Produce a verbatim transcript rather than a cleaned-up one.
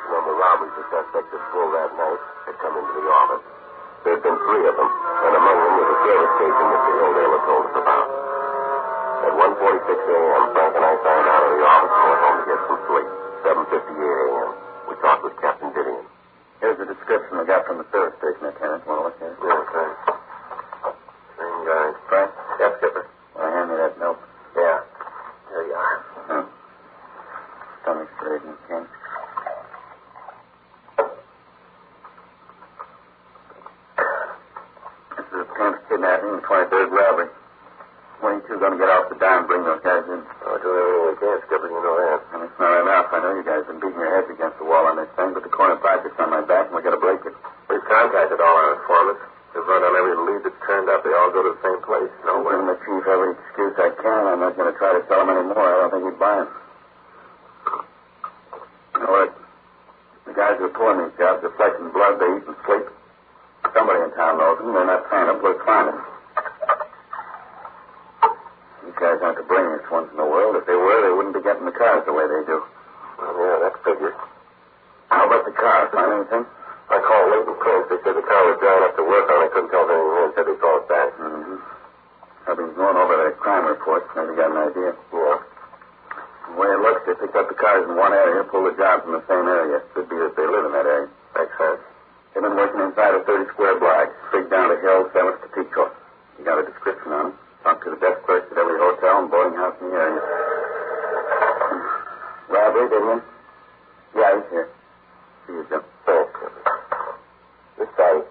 information on the robberies the suspect had pulled that night had come into the office. There had been three of them, and among them was a service station Mister Hildale had told us about. At one forty-six a.m., Frank and I signed out of the office and went home to get some sleep. seven fifty-eight a.m. We talked with Captain Didion. Here's the description we got from the service station attendant. Want to look at it? Yeah, thanks. Same guy. Frank? Yes, Skipper. Well, hand me that note. Yeah. Here you are. Hmm. Stomach straightening, Ken. This is a tenth kidnapping and twenty-third robbery. When are you two going to get off the dime and bring those guys in? Oh, do everything we can, Skipper. You know that. And it's not enough. I know you guys have been beating your heads against the wall on this thing, but the corner pocket's on my back, and we got to break it. We've contacted all our informants. We've run on every lead that's turned up. They all go to the same place. I'm Nowhere. giving the chief every excuse I can. I'm not going to try to sell him any more. I don't think he'd buy them. You know what? The guys who are pulling these jobs are flesh and blood. They eat and sleep. Somebody in town knows them. They're not trying to let's find them. These guys aren't the brainiest ones in the world. If they were, they wouldn't be getting the cars the way they do. Well, yeah, that figures. How about the car? Find anything? I called Leighton Prince. They said the car was drying up to work on. I couldn't tell if anything in. Said they'd call it back. Mm-hmm. I've been going over their crime reports. Maybe got an idea. Yeah. The way it looks, they picked up the cars in one area, pulled the jobs in the same area. Could be that they live in that area. Makes sense. They've been working inside a thirty square block, straight down the hill, seventh to Pico. You got a description on them. Talked to the desk clerks at every hotel and boarding house in the area. Robbery, Didion? Yeah, he's here. See you, Jim. Thanks. This side.